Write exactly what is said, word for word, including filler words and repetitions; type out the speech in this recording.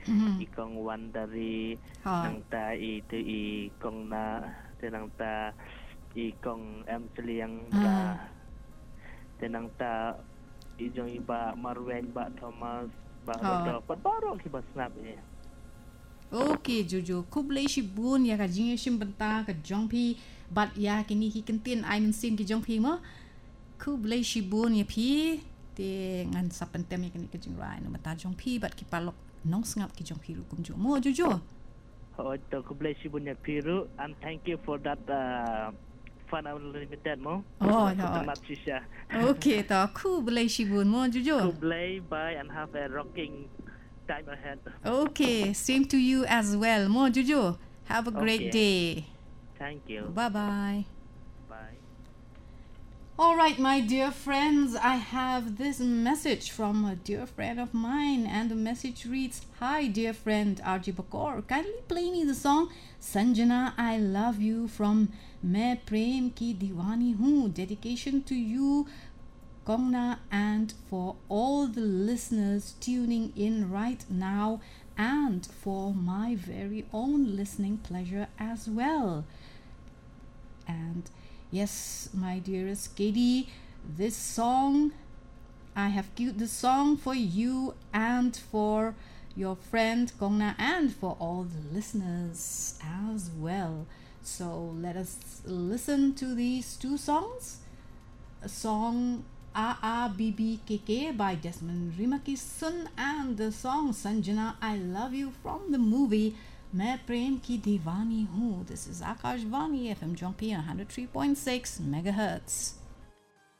อีกองวันดารีนังตาอีตัวอีกองนาเตนังตาอีกองแอมเลียงตาเตนังตาอีจงอีบะมารเวนบะทอมัสบะรดอกปะบารอกที่บัสนับเนี่ย Okay, Jojo. Kublai shi bun ya ka jing shim banta ka jongpi bat ya kini ki kentin ai min sin ki jongpi mo. Kublai shi bun ya pi te ngan sapentem ya kini ka jing rai no mata jongpi bat ki palok nong sngap ki jongpi ru kum jo mo Jojo. Oh, to kublai shi bun ya pi ru and thank you for that uh, fun unlimited mo. Oh, ya. Okay, to kublai shi bun mo Jojo. Kublai bye and have a rocking time ahead. Okay, same to you as well. Mo Jojo, have a great okay. day. Thank you. Bye-bye. Bye. All right, my dear friends, I have this message from a dear friend of mine, and the message reads, Hi, dear friend R J Bakor. Kindly play me the song Sanjana, I Love You from Main Prem Ki Diwani Hoon. Dedication to you, Kongna, and for all the listeners tuning in right now, and for my very own listening pleasure as well. And yes, my dearest Katie, this song, I have queued the song for you and for your friend Kongna and for all the listeners as well. So let us listen to these two songs. A song A A B B K K by Desmond Rimakison, and the song Sanjana, I Love You from the movie Main Prem Ki Diwani Hoon. This is Akashvani F M Jongpi one hundred three point six megahertz.